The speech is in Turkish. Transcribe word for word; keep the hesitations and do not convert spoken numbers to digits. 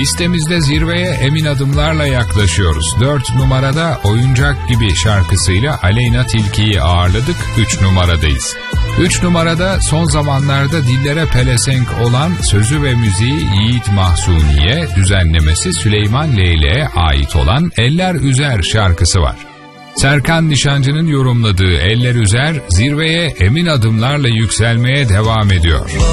Listemizde zirveye emin adımlarla yaklaşıyoruz. dört numarada Oyuncak Gibi şarkısıyla Aleyna Tilki'yi ağırladık. üç numaradayız. üç numarada son zamanlarda dillere pelesenk olan sözü ve müziği Yiğit Mahsuni'ye, düzenlemesi Süleyman Leylek'e ait olan Eller Üzer şarkısı var. Serkan Nişancı'nın yorumladığı Eller Üzer zirveye emin adımlarla yükselmeye devam ediyor.